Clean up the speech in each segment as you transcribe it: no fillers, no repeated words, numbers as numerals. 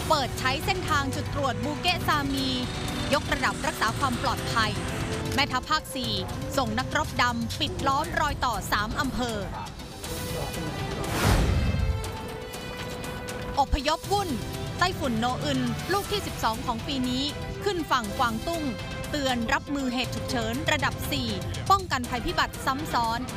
เปิดใช้เส้นทางจุดตรวจบูเกะซามียกระดับรักษาความปลอดภัยแม่ทัพภาค 4 ส่งนักรบดำปิดล้อมรอยต่อ 3 อำเภออพยพวุ่นไต้ฝุ่นโนอึนลูกที่ 12 ของปีนี้ขึ้นฝั่งกวางตุ้งเตือนรับมือเหตุฉุกเฉินระดับ 4 ป้องกันภัยพิบัติซ้ำซ้อน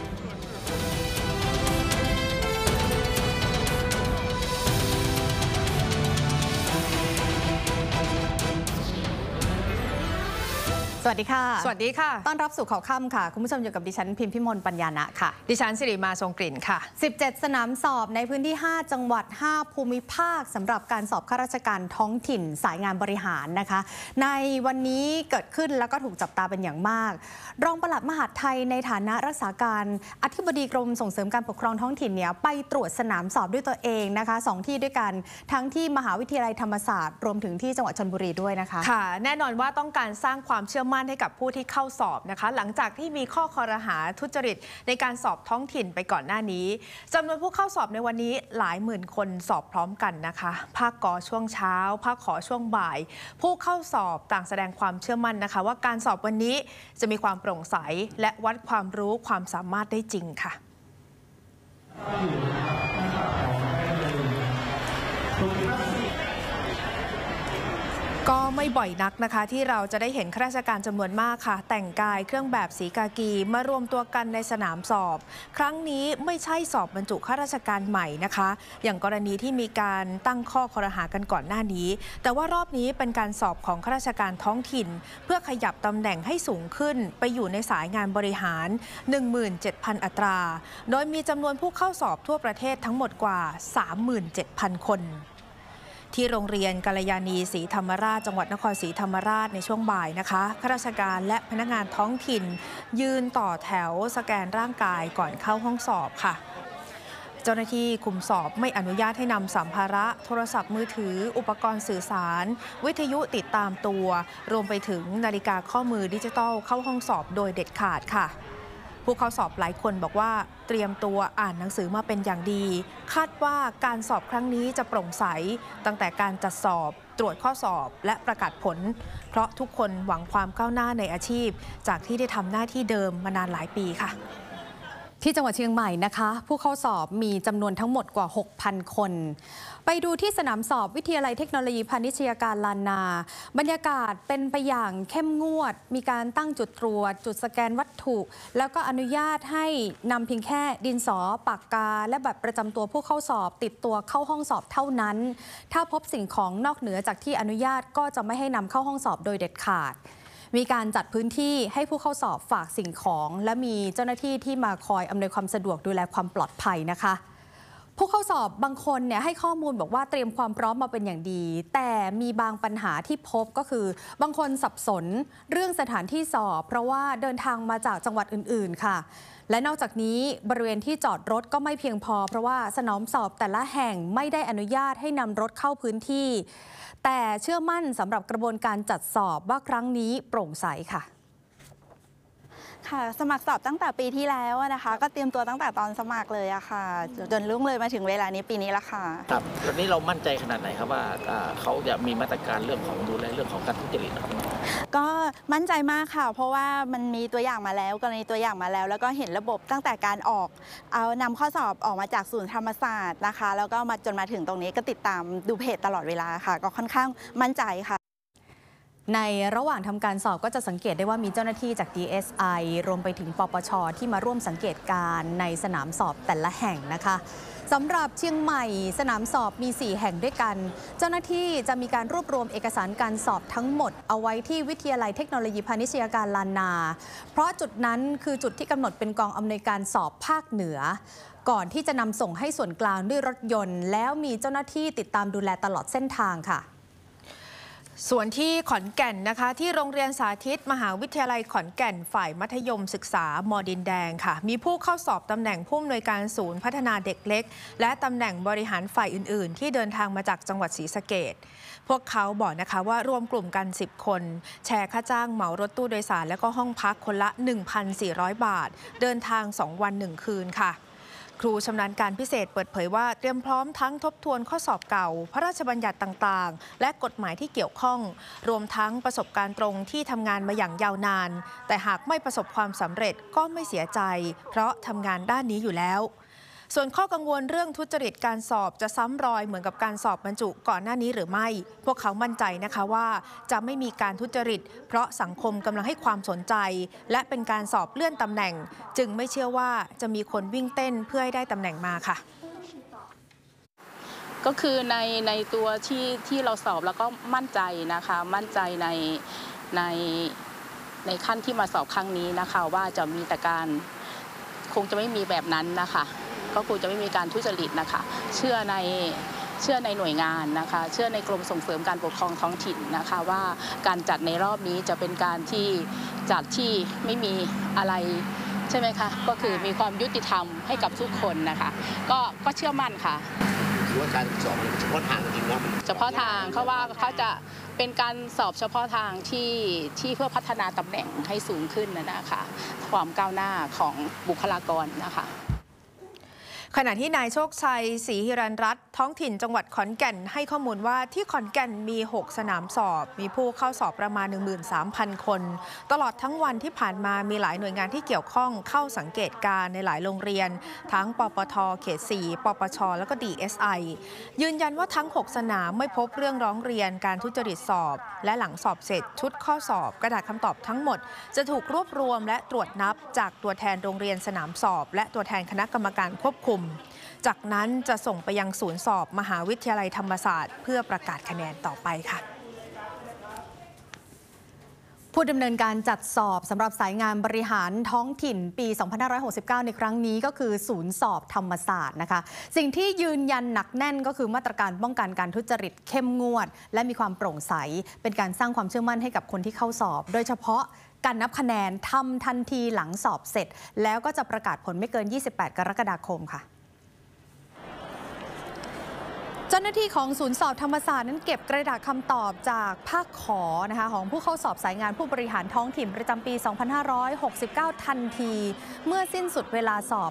สวัสดีค่ะสวัสดีค่ะต้อนรับสู่ข่าวค่ำค่ะคุณผู้ชมอยู่กับดิฉันพิมพิมลปัญญาณะค่ะดิฉันสิริมาทรงกลิ่นค่ะ 17 สนามสอบในพื้นที่ 5 จังหวัด 5 ภูมิภาคสำหรับการสอบข้าราชการท้องถิ่นสายงานบริหารนะคะในวันนี้เกิดขึ้นแล้วก็ถูกจับตาเป็นอย่างมากรองปลัดมหาดไทยในฐานะรักษาการอธิบดีกรมส่งเสริมการปกครองท้องถิ่นเนี่ยไปตรวจสนามสอบด้วยตัวเองนะคะ2 ที่ด้วยกันทั้งที่มหาวิทยาลัยธรรมศาสตร์รวมถึงที่จังหวัดชลบุรีด้วยนะคะค่ะแน่นอนว่าต้องการสร้างความเชื่อมั่นให้กับผู้ที่เข้าสอบนะคะหลังจากที่มีข้อคอรหาทุจริตในการสอบท้องถิ่นไปก่อนหน้านี้จำนวนผู้เข้าสอบในวันนี้หลายหมื่นคนสอบพร้อมกันนะคะภาคก.ช่วงเช้าภาคขอช่วงบ่ายผู้เข้าสอบต่างแสดงความเชื่อมั่นนะคะว่าการสอบวันนี้จะมีความโปร่งใสและวัดความรู้ความสามารถได้จริงค่ะก็ไม่บ่อยนักนะคะที่เราจะได้เห็นข้าราชการจำนวนมากค่ะแต่งกายเครื่องแบบสีกากีมารวมตัวกันในสนามสอบครั้งนี้ไม่ใช่สอบบรรจุข้าราชการใหม่นะคะอย่างกรณีที่มีการตั้งข้อคอรหากันก่อนหน้านี้แต่ว่ารอบนี้เป็นการสอบของข้าราชการท้องถิ่นเพื่อขยับตำแหน่งให้สูงขึ้นไปอยู่ในสายงานบริหาร 17,000 อัตราโดยมีจำนวนผู้เข้าสอบทั่วประเทศทั้งหมดกว่า 37,000 คนที่โรงเรียนกัลยาณีศรีธรรมราชจังหวัดนครศรีธรรมราชในช่วงบ่ายนะคะข้าราชการและพนักงานท้องถิ่นยืนต่อแถวสแกนร่างกายก่อนเข้าห้องสอบค่ะเจ้าหน้าที่คุมสอบไม่อนุญาตให้นำสัมภาระโทรศัพท์มือถืออุปกรณ์สื่อสารวิทยุติดตามตัวรวมไปถึงนาฬิกาข้อมือดิจิทัลเข้าห้องสอบโดยเด็ดขาดค่ะผู้เข้าสอบหลายคนบอกว่าเตรียมตัวอ่านหนังสือมาเป็นอย่างดีคาดว่าการสอบครั้งนี้จะโปร่งใสตั้งแต่การจัดสอบตรวจข้อสอบและประกาศผลเพราะทุกคนหวังความก้าวหน้าในอาชีพจากที่ได้ทำหน้าที่เดิมมานานหลายปีค่ะที่จังหวัดเชียงใหม่นะคะผู้เข้าสอบมีจำนวนทั้งหมดกว่า 6,000 คนไปดูที่สนามสอบวิทยาลัยเทคโนโลยีพาณิชยการลานนาบรรยากาศเป็นไปอย่างเข้มงวดมีการตั้งจุดตรวจจุดสแกนวัตถุแล้วก็อนุญาตให้นำเพียงแค่ดินสอปากกาและบัตรประจำตัวผู้เข้าสอบติดตัวเข้าห้องสอบเท่านั้นถ้าพบสิ่งของนอกเหนือจากที่อนุญาตก็จะไม่ให้นำเข้าห้องสอบโดยเด็ดขาดมีการจัดพื้นที่ให้ผู้เข้าสอบฝากสิ่งของและมีเจ้าหน้าที่ที่มาคอยอำนวยความสะดวกดูแลความปลอดภัยนะคะผู้เข้าสอบบางคนเนี่ยให้ข้อมูลบอกว่าเตรียมความพร้อมมาเป็นอย่างดีแต่มีบางปัญหาที่พบก็คือบางคนสับสนเรื่องสถานที่สอบเพราะว่าเดินทางมาจากจังหวัดอื่นๆค่ะและนอกจากนี้บริเวณที่จอดรถก็ไม่เพียงพอเพราะว่าสนามสอบแต่ละแห่งไม่ได้อนุญาตให้นำรถเข้าพื้นที่แต่เชื่อมั่นสำหรับกระบวนการจัดสอบว่าครั้งนี้โปร่งใสค่ะสมัครสอบตั้งแต่ปีที่แล้วนะคะก็เตรียมตัวตั้งแต่ตอนสมัครเลยอะค่ะจนล่วงเลยมาถึงเวลานี้ปีนี้ละค่ะครับตอนนี้เรามั่นใจขนาดไหนครับว่าเขาจะมีมาตรการเรื่องของดูแลเรื่องของการทุจริตครับก็มั่นใจมากค่ะเพราะว่ามันมีตัวอย่างมาแล้วกรณีตัวอย่างมาแล้วแล้วก็เห็นระบบตั้งแต่การเอานำข้อสอบออกมาจากศูนย์ธรรมศาสตร์นะคะแล้วก็มาจนมาถึงตรงนี้ก็ติดตามดูเพจตลอดเวลาค่ะก็ค่อนข้างมั่นใจค่ะในระหว่างทำการสอบก็จะสังเกตได้ว่ามีเจ้าหน้าที่จาก DSI รวมไปถึงปปช.ที่มาร่วมสังเกตการในสนามสอบแต่ละแห่งนะคะสำหรับเชียงใหม่สนามสอบมี4แห่งด้วยกันเจ้าหน้าที่จะมีการรวบรวมเอกสารการสอบทั้งหมดเอาไว้ที่วิทยาลัยเทคโนโลยีพาณิชยการลานนาเพราะจุดนั้นคือจุดที่กำหนดเป็นกองอำนวยการสอบภาคเหนือก่อนที่จะนำส่งให้ส่วนกลางด้วยรถยนต์แล้วมีเจ้าหน้าที่ติดตามดูแลตลอดเส้นทางค่ะส่วนที่ขอนแก่นนะคะที่โรงเรียนสาธิตมหาวิทยาลัยขอนแก่นฝ่ายมัธยมศึกษาม.ดินแดงค่ะมีผู้เข้าสอบตำแหน่งผู้อำนวยการศูนย์พัฒนาเด็กเล็กและตำแหน่งบริหารฝ่ายอื่นๆที่เดินทางมาจากจังหวัดศรีสะเกษพวกเขาบอกนะคะว่ารวมกลุ่มกัน10คนแชร์ค่าจ้างเหมารถตู้โดยสารและก็ห้องพักคนละ 1,400 บาทเดินทาง2 วัน 1 คืนค่ะคครูชำนาญการพิเศษเปิดเผยว่าเตรียมพร้อมทั้งทบทวนข้อสอบเก่าพระราชบัญญัติต่างๆและกฎหมายที่เกี่ยวข้องรวมทั้งประสบการณ์ตรงที่ทำงานมาอย่างยาวนานแต่หากไม่ประสบความสำเร็จก็ไม่เสียใจเพราะทำงานด้านนี้อยู่แล้วส่วนข้อกังวลเรื่องทุจริตการสอบจะซ้ำรอยเหมือนกับการสอบบรรจุก่อนหน้านี้หรือไม่พวกเขามั่นใจนะคะว่าจะไม่มีการทุจริตเพราะสังคมกำลังให้ความสนใจและเป็นการสอบเลื่อนตำแหน่งจึงไม่เชื่อว่าจะมีคนวิ่งเต้นเพื่อให้ได้ตำแหน่งมาค่ะก็คือในตัวที่เราสอบแล้วก็มั่นใจนะคะมั่นใจในขั้นที่มาสอบครั้งนี้นะคะว่าจะมีแต่การคงจะไม่มีแบบนั้นนะคะก็คงจะไม่มีการทุจริตนะคะเชื่อในหน่วยงานนะคะเชื่อในกรมส่งเสริมการปกครองท้องถิ่นนะคะว่าการจัดในรอบนี้จะเป็นการที่จัดที่ไม่มีอะไรใช่ไหมคะก็คือมีความยุติธรรมให้กับทุกคนนะคะก็เชื่อมั่นค่ะถือว่าการสอบเฉพาะทางจริงๆนะเฉพาะทางเขาว่าเขาจะเป็นการสอบเฉพาะทางที่เพื่อพัฒนาตำแหน่งให้สูงขึ้นนะคะความก้าวหน้าของบุคลากรนะคะขณะที่นายโชคชัยศรีหิรันรัตน์ท้องถิ่นจังหวัดขอนแก่นให้ข้อมูลว่าที่ขอนแก่นมี6สนามสอบมีผู้เข้าสอบประมาณ 13,000 คนตลอดทั้งวันที่ผ่านมามีหลายหน่วยงานที่เกี่ยวข้องเข้าสังเกตการในหลายโรงเรียนทั้งปปท.เขต 4 ปปช.แล้วก็ DSI ยืนยันว่าทั้ง6สนามไม่พบเรื่องร้องเรียนการทุจริตสอบและหลังสอบเสร็จชุดข้อสอบกระดาษคำตอบทั้งหมดจะถูกรวบรวมและตรวจนับจากตัวแทนโรงเรียนสนามสอบและตัวแทนคณะกรรมการควบคุมจากนั้นจะส่งไปยังศูนย์สอบมหาวิทยาลัยธรรมศาสตร์เพื่อประกาศคะแนนต่อไปค่ะผู้ดำเนินการจัดสอบสำหรับสายงานบริหารท้องถิ่นปี 2569 ในครั้งนี้ก็คือศูนย์สอบธรรมศาสตร์นะคะสิ่งที่ยืนยันหนักแน่นก็คือมาตรการป้องกันการทุจริตเข้มงวดและมีความโปร่งใสเป็นการสร้างความเชื่อมั่นให้กับคนที่เข้าสอบโดยเฉพาะการนับคะแนนทำทันทีหลังสอบเสร็จแล้วก็จะประกาศผลไม่เกิน 28 กรกฎาคมค่ะเจ้าหน้าที่ของศูนย์สอบธรรมศาสตร์นั้นเก็บกระดาษคำตอบจากภาคขอนะคะของผู้เข้าสอบสายงานผู้บริหารท้องถิ่นประจำปี 2569 ทันทีเมื่อสิ้นสุดเวลาสอบ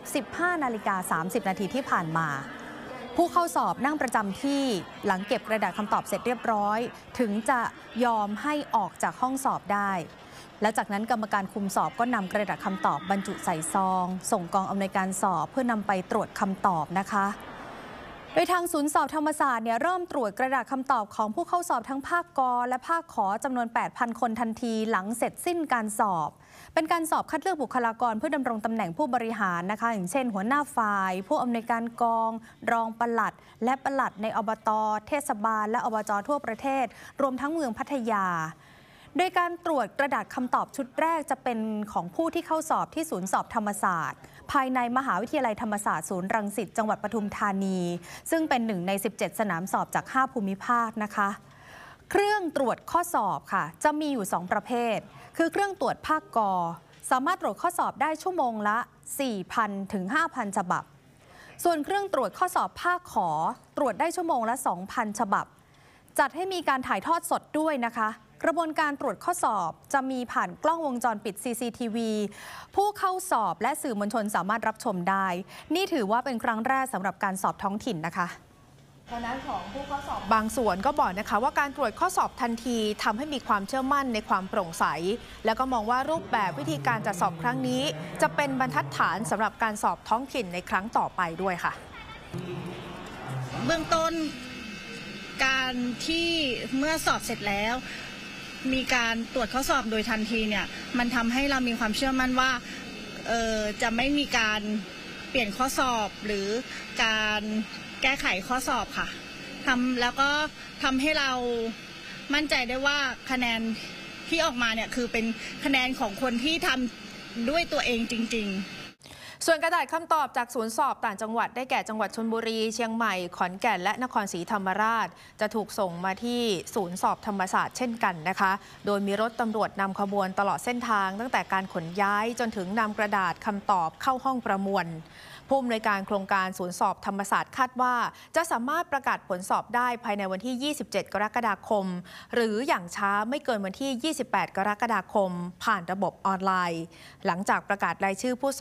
15:30 นาทีที่ผ่านมาผู้เข้าสอบนั่งประจำที่หลังเก็บกระดาษคำตอบเสร็จเรียบร้อยถึงจะยอมให้ออกจากห้องสอบได้และจากนั้นกรรมการคุมสอบก็นำกระดาษคำตอบบรรจุใส่ซองส่งกองอำนวยการสอบเพื่อนำไปตรวจคำตอบนะคะโดยทางศูนย์สอบธรรมศาสตร์เริ่มตรวจกระดาษคำตอบของผู้เข้าสอบทั้งภาคกและภาคขอจำนวน 8,000 คนทันทีหลังเสร็จสิ้นการสอบเป็นการสอบคัดเลือกบุคลากรเพื่อดำรงตำแหน่งผู้บริหารนะคะอย่างเช่นหัวหน้าฝ่ายผู้อำนวยการกองรองปลัดและปลัดในอบต.เทศบาลและอบจ.ทั่วประเทศรวมทั้งเมืองพัทยาโดยการตรวจกระดาษคำตอบชุดแรกจะเป็นของผู้ที่เข้าสอบที่ศูนย์สอบธรรมศาสตร์ภายในมหาวิทยาลัยธรรมศาสตร์ศูนย์รังสิตจังหวัดปทุมธานีซึ่งเป็น1 ใน 17 สนามสอบจาก 5 ภูมิภาคนะคะเครื่องตรวจข้อสอบค่ะจะมีอยู่ 2 ประเภทคือเครื่องตรวจภาคกสามารถตรวจข้อสอบได้ชั่วโมงละ 4,000 ถึง 5,000 ฉบับส่วนเครื่องตรวจข้อสอบภาคขอตรวจได้ชั่วโมงละ 2,000 ฉบับจัดให้มีการถ่ายทอดสดด้วยนะคะกระบวนการตรวจข้อสอบจะมีผ่านกล้องวงจรปิด CCTV ผู้เข้าสอบและสื่อมวลชนสามารถรับชมได้นี่ถือว่าเป็นครั้งแรกสำหรับการสอบท้องถิ่นนะคะทางด้านของผู้เข้าสอบบางส่วนก็บอกนะคะว่าการตรวจข้อสอบทันทีทำให้มีความเชื่อมั่นในความโปร่งใสแล้วก็มองว่ารูปแบบวิธีการจัดสอบครั้งนี้จะเป็นบรรทัดฐานสำหรับการสอบท้องถิ่นในครั้งต่อไปด้วยค่ะเบื้องต้นการที่เมื่อสอบเสร็จแล้วมีการตรวจข้อสอบโดยทันทีเนี่ยมันทำให้เรามีความเชื่อมั่นว่าจะไม่มีการเปลี่ยนข้อสอบหรือการแก้ไขข้อสอบค่ะแล้วก็ทำให้เรามั่นใจได้ว่าคะแนนที่ออกมาเนี่ยคือเป็นคะแนนของคนที่ทำด้วยตัวเองจริงๆส่วนกระดาษคำตอบจากศูนย์สอบต่างจังหวัดได้แก่จังหวัดชลบุรีเชียงใหม่ขอนแก่นและนครศรีธรรมราชจะถูกส่งมาที่ศูนย์สอบธรรมศาสตร์เช่นกันนะคะโดยมีรถตำรวจนำขบวนตลอดเส้นทางตั้งแต่การขนย้ายจนถึงนำกระดาษคำตอบเข้าห้องประมวลผู้อำนวยการโครงการศูนย์สอบธรรมศาสตร์คาดว่าจะสามารถประกาศผลสอบได้ภายในวันที่ 27 กรกฎาคมหรืออย่างช้าไม่เกินวันที่ 28 กรกฎาคมผ่านระบบออนไลน์หลังจากประกาศรายชื่อผู้สอบ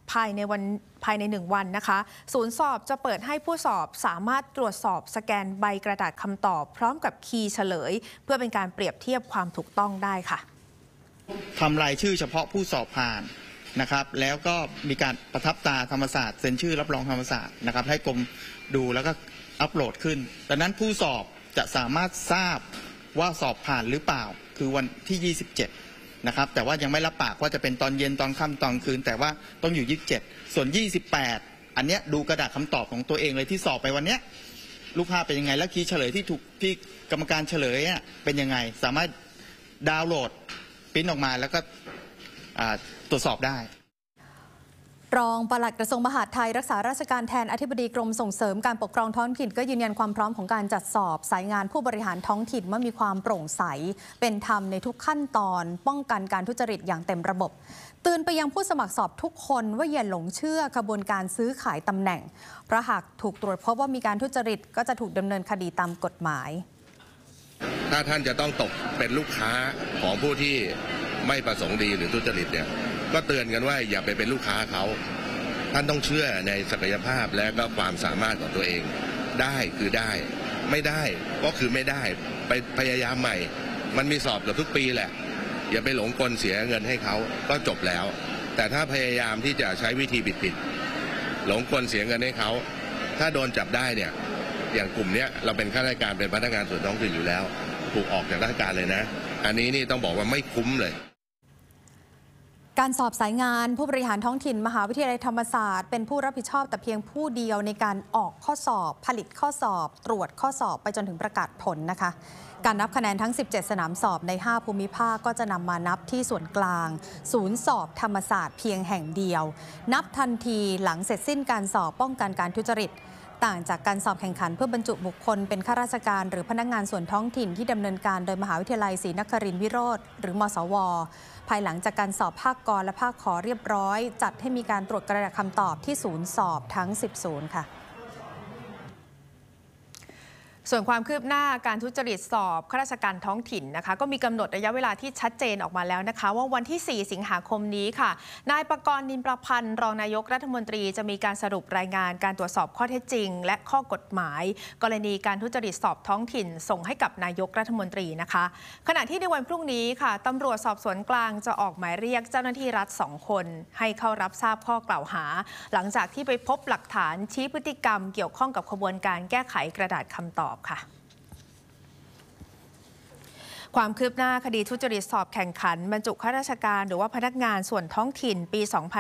ภายใน1 วันนะคะศูนย์สอบจะเปิดให้ผู้สอบสามารถตรวจสอบสแกนใบกระดาษคำตอบพร้อมกับคีย์เฉลยเพื่อเป็นการเปรียบเทียบความถูกต้องได้ค่ะทำรายชื่อเฉพาะผู้สอบผ่านนะครับแล้วก็มีการประทับตาธรรมศาสตร์เซ็นชื่อรับรองธรรมศาสตร์นะครับให้กรมดูแล้วก็อัปโหลดขึ้นดังนั้นผู้สอบจะสามารถทราบว่าสอบผ่านหรือเปล่าคือวันที่27นะครับแต่ว่ายังไม่รับปากว่าจะเป็นตอนเย็นตอนค่ำตอนคืนแต่ว่าต้องอยู่27ส่วน28อันเนี้ยดูกระดาษคำตอบของตัวเองเลยที่สอบไปวันเนี้ยรูปภาพเป็นยังไงและคีย์เฉลยที่กรรมการเฉลยเป็นยังไงสามารถดาวน์โหลดปริ้นออกมาแล้วก็ตรวจสอบได้รองปลัดกระทรวงมหาดไทยรักษาราชการแทนอธิบดีกรมส่งเสริมการปกครองท้องถิ่นก็ยืนยันความพร้อมของการจัดสอบสายงานผู้บริหารท้องถิ่นว่ามีความโปร่งใสเป็นธรรมในทุกขั้นตอนป้องกันการทุจริตอย่างเต็มระบบเตือนไปยังผู้สมัครสอบทุกคนว่าอย่าหลงเชื่อกระบวนการซื้อขายตำแหน่งเพราะหากถูกตรวจพบว่ามีการทุจริตก็จะถูกดำเนินคดีตามกฎหมายถ้าท่านจะต้องตกเป็นลูกค้าของผู้ที่ไม่ประสงค์ดีหรือทุจริตเนี่ยก็เตือนกันว่าอย่าไปเป็นลูกค้าเขาท่านต้องเชื่อในศักยภาพและก็ความสามารถของตัวเองได้คือได้ไม่ได้ก็คือไม่ได้ไปพยายามใหม่มันมีสอบเกือบทุกปีแหละอย่าไปหลงกลเสียเงินให้เขาก็จบแล้วแต่ถ้าพยายามที่จะใช้วิธีผิดหลงกลเสียเงินให้เขาถ้าโดนจับได้เนี่ยอย่างกลุ่มนี้เราเป็นข้าราชการเป็นพนักงานส่วนท้องถิ่นอยู่แล้วถูกออกจากราชการเลยนะอันนี้นี่ต้องบอกว่าไม่คุ้มเลยการสอบสายงานผู้บริหารท้องถิ่นมหาวิทยาลัยธรรมศาสตร์เป็นผู้รับผิดชอบแต่เพียงผู้เดียวในการออกข้อสอบผลิตข้อสอบตรวจข้อสอบไปจนถึงประกาศผลนะคะการนับคะแนนทั้ง17สนามสอบใน5ภูมิภาคก็จะนำมานับที่ส่วนกลางศูนย์สอบธรรมศาสตร์เพียงแห่งเดียวนับทันทีหลังเสร็จสิ้นการสอบป้องกันการทุจริตต่างจากการสอบแข่งขันเพื่อบรรจุบุคคลเป็นข้าราชการหรือพนักงานส่วนท้องถิ่นที่ดำเนินการโดยมหาวิทยาลัยศรีนครินทร์วิโรธหรือมสวภายหลังจากการสอบภาคกรและภาคขอเรียบร้อยจัดให้มีการตรวจกระดาษคำตอบที่ศูนย์สอบทั้ง10ศูนย์ค่ะส่วนความคืบหน้าการทุจริตสอบข้าราชการท้องถิ่นนะคะก็มีกำหนดระยะเวลาที่ชัดเจนออกมาแล้วนะคะว่าวันที่4สิงหาคมนี้ค่ะนายปกรณ์ นินประพันธ์รองนายกรัฐมนตรีจะมีการสรุปรายงานการตรวจสอบข้อเท็จจริงและข้อกฎหมายกรณีการทุจริตสอบท้องถิ่นส่งให้กับนายกรัฐมนตรีนะคะขณะที่ในวันพรุ่งนี้ค่ะตำรวจสอบสวนกลางจะออกหมายเรียกเจ้าหน้าที่รัฐ2 คนให้เข้ารับทราบข้อกล่าวหาหลังจากที่ไปพบหลักฐานชี้พฤติกรรมเกี่ยวข้องกับขบวนการแก้ไขกระดาษคำตอบค่ะความคืบหน้าคดีทุจริตสอบแข่งขันบรรจุข้าราชการหรือว่าพนักงานส่วนท้องถิ่นปี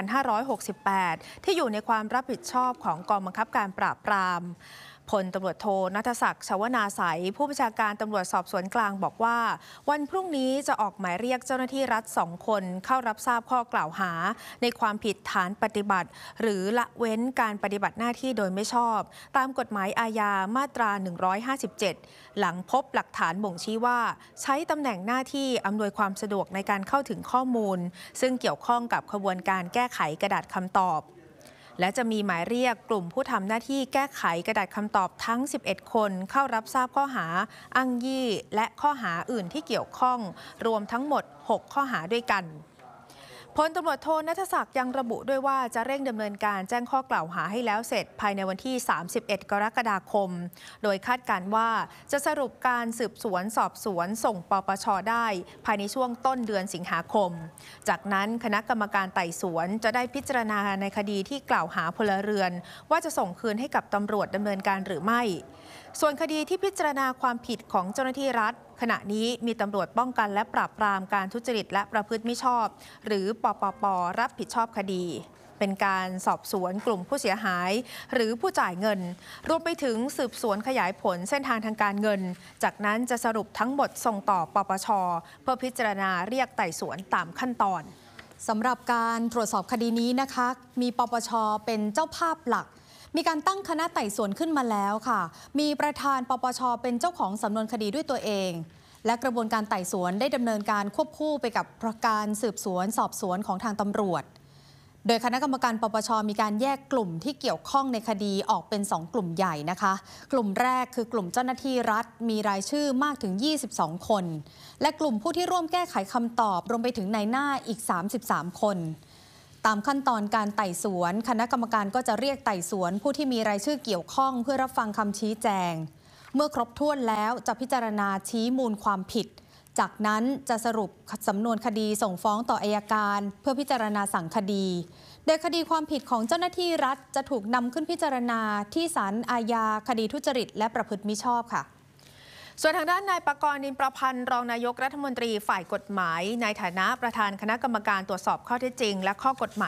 2568 ที่อยู่ในความรับผิดชอบของกองบังคับการปราบปรามพลตำรวจโทณัฐศักดิ์ ชวนาไสยผู้บัญชาการตำรวจสอบสวนกลางบอกว่าวันพรุ่งนี้จะออกหมายเรียกเจ้าหน้าที่รัฐ2 คนเข้ารับทราบข้อกล่าวหาในความผิดฐานปฏิบัติหรือละเว้นการปฏิบัติหน้าที่โดยไม่ชอบตามกฎหมายอาญามาตรา 157 หลังพบหลักฐานบ่งชี้ว่าใช้ตำแหน่งหน้าที่อำนวยความสะดวกในการเข้าถึงข้อมูลซึ่งเกี่ยวข้องกับขบวนการแก้ไขกระดาษคำตอบและจะมีหมายเรียกกลุ่มผู้ทำหน้าที่แก้ไขกระดาษคำตอบทั้ง11 คนเข้ารับทราบข้อหาอ้างยี่และข้อหาอื่นที่เกี่ยวข้องรวมทั้งหมด6 ข้อหาด้วยกันพลตำรวจโทณัฐศักดิ์ยังระบุด้วยว่าจะเร่งดำเนินการแจ้งข้อกล่าวหาให้แล้วเสร็จภายในวันที่31 กรกฎาคมโดยคาดการณ์ว่าจะสรุปการสืบสวนสอบสวนส่งปปช.ได้ภายในช่วงต้นเดือนสิงหาคมจากนั้นคณะกรรมการไต่สวนจะได้พิจารณาในคดีที่กล่าวหาพลเรือนว่าจะส่งคืนให้กับตำรวจดำเนินการหรือไม่ส่วนคดีที่พิจารณาความผิดของเจ้าหน้าที่รัฐขณะนี้มีตำรวจป้องกันและปราบปรามการทุจริตและประพฤติมิชอบหรือปปป.รับผิดชอบคดีเป็นการสอบสวนกลุ่มผู้เสียหายหรือผู้จ่ายเงินรวมไปถึงสืบสวนขยายผลเส้นทางทางการเงินจากนั้นจะสรุปทั้งหมดส่งต่อปปช.เพื่อพิจารณาเรียกไต่สวนตามขั้นตอนสำหรับการตรวจสอบคดีนี้นะคะมีปปช.เป็นเจ้าภาพหลักมีการตั้งคณะไต่สวนขึ้นมาแล้วค่ะมีประธานปปช.เป็นเจ้าของสำนวนคดีด้วยตัวเองและกระบวนการไต่สวนได้ดำเนินการควบคู่ไปกับการสืบสวนสอบสวนของทางตำรวจโดยคณะกรรมการปปช.มีการแยกกลุ่มที่เกี่ยวข้องในคดีออกเป็น2 กลุ่มใหญ่นะคะกลุ่มแรกคือกลุ่มเจ้าหน้าที่รัฐมีรายชื่อมากถึง22 คนและกลุ่มผู้ที่ร่วมแก้ไขคำตอบรวมไปถึงนายหน้าอีก33 คนตตามขั้นตอนการไต่สวนคณะกรรมการก็จะเรียกไต่สวนผู้ที่มีรายชื่อเกี่ยวข้องเพื่อรับฟังคำชี้แจงเมื่อครบถ้วนแล้วจะพิจารณาชี้มูลความผิดจากนั้นจะสรุปสำนวนคดีส่งฟ้องต่ออัยการเพื่อพิจารณาสั่งคดีโดยคดีความผิดของเจ้าหน้าที่รัฐจะถูกนำขึ้นพิจารณาที่ศาลอาญาคดีทุจริตและประพฤติมิชอบค่ะส่วนทางด้านนายปกรณ์ นินประพันธ์รองนายกรัฐมนตรีฝ่ายกฎหมายในฐานะประธานคณะกรรมการตรวจสอบข้อเท็จจริงและข้อกฎหมาย